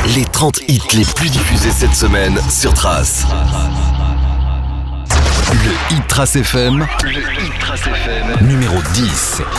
Les 30 hits les plus diffusés cette semaine sur Trace. Le Hit Trace FM, numéro 10.